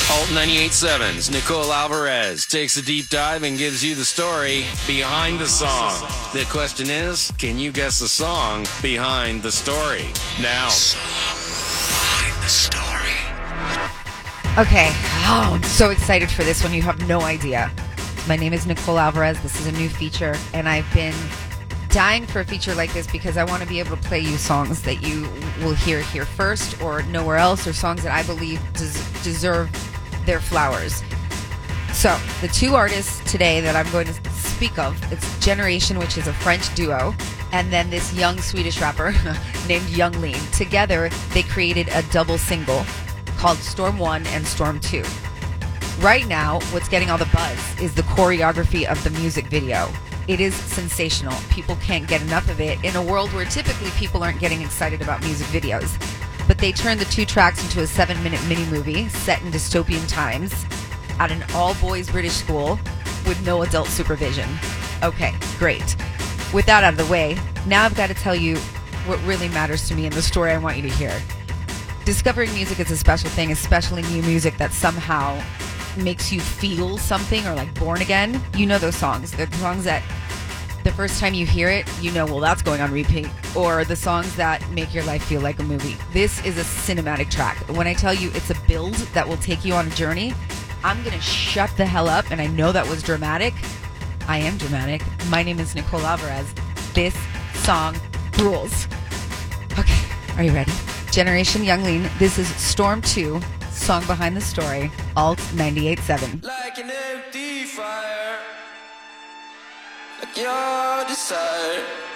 Alt 98.7's Nicole Alvarez takes a deep dive and gives you the story behind the song. The question is, can you guess the song behind the story? Now. Behind the story. Okay. Oh, I'm so excited for this one. You have no idea. My name is Nicole Alvarez. This is a new feature, and I've been dying for a feature like this because I want to be able to play you songs that you will hear here first or nowhere else, or songs that I believe deserve their flowers. So, the two artists today that I'm going to speak of, it's Generation, which is a French duo, and then this young Swedish rapper named Yung Lean. Together, they created a double single called Storm 1 and Storm 2. Right now, what's getting all the buzz is the choreography of the music video. It is sensational. People can't get enough of it in a world where typically people aren't getting excited about music videos. But they turned the two tracks into a 7-minute mini-movie set in dystopian times at an all-boys British school with no adult supervision. Okay, great. With that out of the way, now I've got to tell you what really matters to me in the story I want you to hear. Discovering music is a special thing, especially new music that somehow makes you feel something or like born again. You know those songs. They're the songs that the first time you hear it, you know, well, that's going on repeat. Or the songs that make your life feel like a movie. This is a cinematic track. When I tell you it's a build that will take you on a journey, I'm going to shut the hell up. And I know that was dramatic. I am dramatic. My name is Nicole Alvarez. This song rules. Okay, are you ready? Generation Yung Lean. This is Storm 2. Song behind the story, Alt 98.7. Like an empty fire, like your desire.